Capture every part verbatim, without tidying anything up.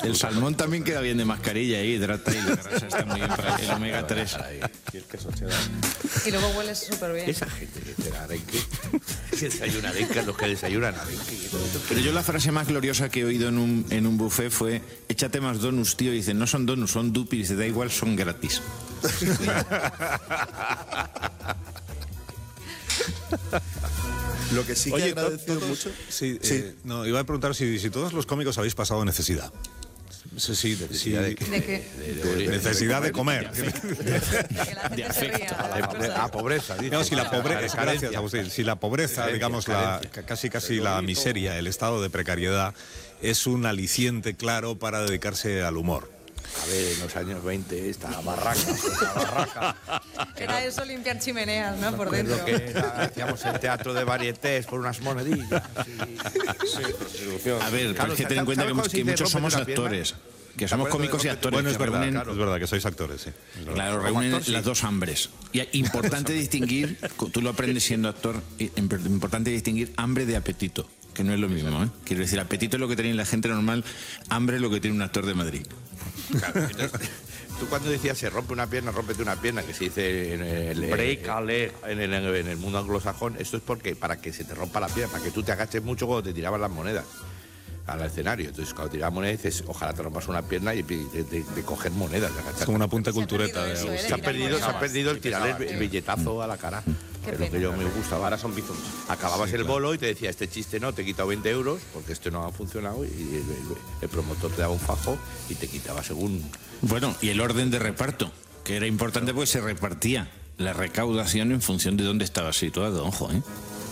El salmón también queda bien de mascarilla ahí, hidrata y la grasa está muy bien para el omega tres. Y el queso cheddar. Y luego huele súper bien. Esa gente que te da arenque, que desayuna arenque, los que desayunan arenque. Pero yo la frase más gloriosa que he oído en un, en un buffet fue: échate más donuts, tío. Y dice, no son donuts, son dupis. Dice, da igual, son gratis. Lo que sí que Oye, he agradecido todos, mucho... Sí, Sí. eh, no, iba a preguntar si, si todos los cómicos habéis pasado necesidad. Sí, sí, ¿Necesidad de sí. qué? ¿De qué? De, de, de, Necesidad de comer. De que la gente se ría de las de- cosas. ah, pobreza. dice. No, si la pobreza, Carencia. gracias, Agustín. Si la pobreza, Carencia, digamos, la, carencia. casi casi la miseria, el estado de precariedad, es un aliciente claro para dedicarse al humor. A ver, en los años veinte, esta barraca, esta barraca. Era eso, limpiar chimeneas, ¿no? Por dentro. Lo que era, hacíamos el teatro de varietés por unas monedillas. Sí. A ver, pero es que ten en cuenta que, mu- que muchos somos actores. Que somos cómicos y actores. Bueno, es que verdad, reúnen- claro, es verdad que sois actores, sí. Es verdad. Claro, Como reúnen actor, sí. las dos hambres. Y es importante distinguir, tú lo aprendes siendo actor, y imp- importante distinguir hambre de apetito, que no es lo mismo, ¿eh? Quiero decir, apetito es lo que tiene la gente normal, hambre es lo que tiene un actor de Madrid. Claro, entonces, tú cuando decías se rompe una pierna, rómpete una pierna, que se dice en el, Break a leg. en el, en el mundo anglosajón, esto es porque para que se te rompa la pierna, para que tú te agaches mucho cuando te tiraban las monedas al escenario. Entonces, cuando tirabas monedas, dices, ojalá te rompas una pierna y de, de, de, de coger monedas. De agacharte. Es como una punta Se ha cultureta perdido de eso, ¿eh? Agustín. Se ha perdido, se ha perdido el tirar el, el billetazo a la cara. Qué Es lo que pena. yo me gustaba. Ahora son bizums. Acababas el bolo y te decía, este chiste no, te he quitado veinte euros porque esto no ha funcionado, y el, el- el promotor te daba un fajo y te quitaba según... Bueno, y el orden de reparto, que era importante porque se repartía la recaudación en función de dónde estaba situado, ojo, ¿eh?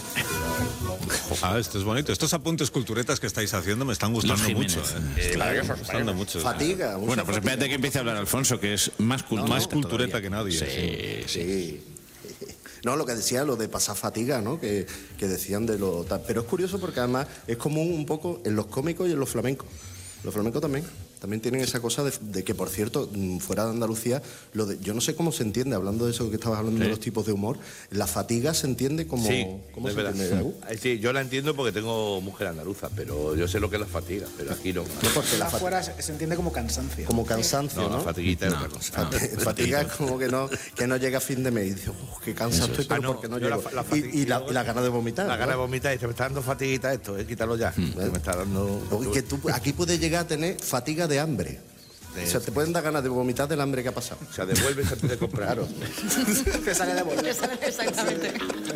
Ah, esto es bonito. Estos apuntes culturetas que estáis haciendo me están gustando Los mucho. Jiménez. ¿eh? Me están gustando mucho. Fatiga. mucha Bueno, pues fatiga. espérate que empiece a hablar Alfonso, que es más cultureta. Más cultureta todavía. que nadie. Sí, sí. Sí. No, lo que decía, lo de pasar fatiga, ¿no? Que, que decían de lo... tal. Pero es curioso porque además es común un poco en los cómicos y en los flamencos. Los flamencos también. También tienen esa cosa de, de que, por cierto, mm, fuera de Andalucía, lo de, yo no sé cómo se entiende, hablando de eso que estabas hablando de los tipos de humor, la fatiga se entiende como... Sí, ¿cómo es se verdad. entiende? ¿Agu? Eh, Sí, yo la entiendo porque tengo mujer andaluza, pero yo sé lo que es la fatiga, pero aquí no. No, porque la fatiga... Afuera se se entiende como cansancio. Como cansancio, No, ¿no? la fatiguita es otra cosa. Fat- Fatiga es como que no, que no llega a fin de mes y dice, "Uf, qué cansado estoy, pero Ah, no, porque no yo la llego". fa- la y, fatiga- y la, y la gana de vomitar. La ¿no? gana de vomitar y dice, me está dando fatiguita esto, eh, quítalo ya. Me está dando... Y que tú aquí puedes llegar a tener fatiga de hambre. O sea, te pueden dar ganas de vomitar del hambre que ha pasado. O sea, devuelves antes de comprar. Te sale de bolsa. Exactamente.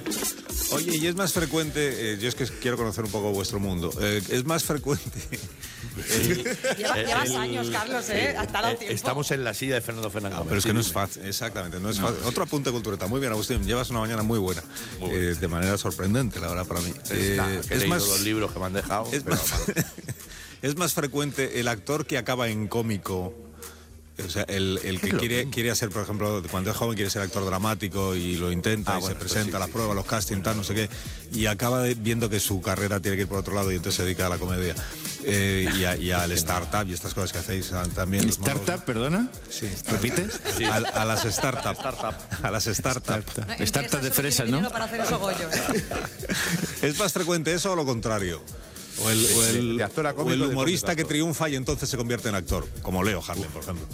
Oye, y es más frecuente, eh, yo es que quiero conocer un poco vuestro mundo, eh, es más frecuente... Lleva- llevas años, Carlos, ¿eh? Ha tardado tiempo. Estamos en la silla de Fernando Fernández. No, pero es que no es fácil, exactamente, no es fácil. Otro apunte cultureta, muy bien, Agustín, llevas una mañana muy buena, eh, de manera sorprendente, la verdad, para mí. Eh, Nada, que he es, leído más, los libros que me han dejado. es, pero más, mal. es más frecuente el actor que acaba en cómico, o sea, el, el que quiere, quiere hacer, por ejemplo, cuando es joven quiere ser actor dramático y lo intenta Ah, y bueno, se pues presenta sí, a las sí, pruebas, los castings, tal, no sé qué, y acaba de- viendo que su carrera tiene que ir por otro lado y entonces se dedica a la comedia. Eh, y, a- y al startup y estas cosas que hacéis ah, también. los ¿Startup, monólogos. perdona? Sí. ¿Repites? A, a las startups. A las startups. No, en Startup de solo fresas, tiene ¿no? dinero para hacer esos gollos. ¿Es más frecuente eso o lo contrario? O el, o el- de actor a o cómico, el de humorista cómico a que actor. triunfa y entonces se convierte en actor, como Leo Harlem, por ejemplo.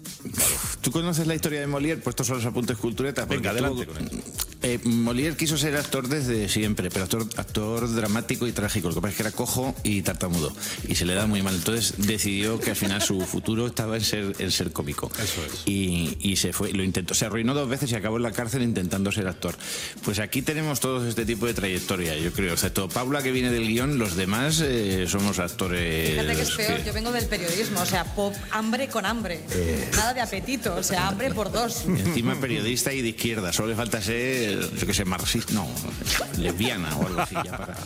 ¿Tú conoces la historia de Molière? Pues estos son los apuntes culturetas. Venga, porque adelante tuvo- con ello. Eh, Molière quiso ser actor desde siempre, pero actor, actor dramático y trágico. Lo que pasa es que era cojo y tartamudo. Y se le da muy mal. Entonces decidió que al final su futuro estaba en ser, en ser cómico. Eso es. Y, y se fue, lo intentó. Se arruinó dos veces y acabó en la cárcel intentando ser actor. Pues aquí tenemos todos este tipo de trayectoria, yo creo. Excepto Paula, que viene del guión, los demás eh, somos actores. Fíjate que es peor, que- yo vengo del periodismo, o sea, pop, hambre con hambre. Nada de apetito, o sea, hambre por dos. Y encima periodista y de izquierda, solo le falta ser, yo que sé, marxista, no, lesbiana o algo así ya para...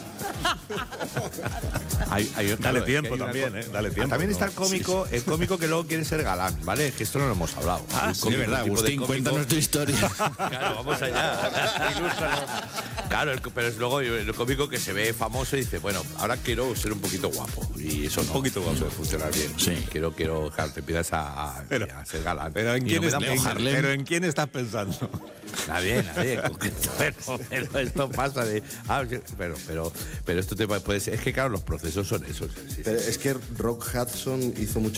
Hay- hay- Dale claro, es que tiempo hay una también, cosa- ¿eh? Dale tiempo. También ¿no? está el cómico, el cómico que luego quiere ser galán, ¿vale? Es que esto no lo hemos hablado. Ah, El sí, cómico, de verdad, el tipo de Agustín, cómico- cuéntanos tu historia. Claro, vamos allá. Ilústranos. Claro, el- pero es luego el cómico que se ve famoso y dice, bueno, ahora quiero ser un poquito guapo. Y eso no, Un poquito guapo. no suele funcionar bien. Sí. Quiero, quiero, claro, te empiezas a, a- Pero- a ser galán. Pero ¿en, Y quién no me es- da en- mucha- Harlem. pero ¿en quién estás pensando? Nadie, nadie. pero, pero esto pasa de... ah, pero, pero, pero esto te puede ser... Es que claro, los procesos son esos. Sí, sí. Pero es que Rock Hudson hizo mucho